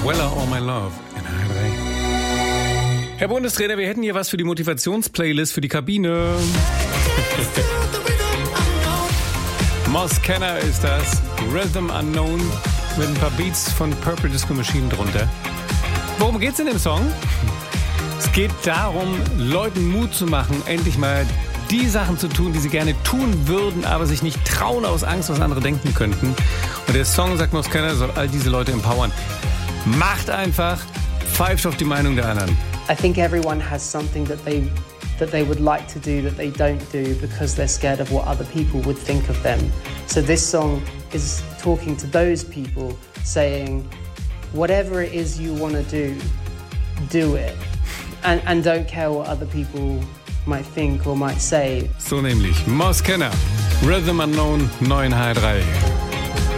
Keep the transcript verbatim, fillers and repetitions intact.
Weller, All My Love in H drei. Herr Bundestrainer, wir hätten hier was für die Motivationsplaylist für die Kabine. Moss Kenner ist das. Rhythm Unknown mit ein paar Beats von Purple Disco Machine drunter. Worum geht's in dem Song? Es geht darum, Leuten Mut zu machen, endlich mal die Sachen zu tun, die sie gerne tun würden, aber sich nicht trauen aus Angst, was andere denken könnten. Und der Song, sagt Moss Kenner, soll all diese Leute empowern. Macht einfach, pfeift auf die Meinung der anderen. I think everyone has something that they that they would like to do that they don't do because they're scared of what other people would think of them. So this song is talking to those people, saying, whatever it is you want to do, do it. And, and don't care what other people might think or might say. So nämlich Moss Kenner, Rhythm Unknown, neu in H drei.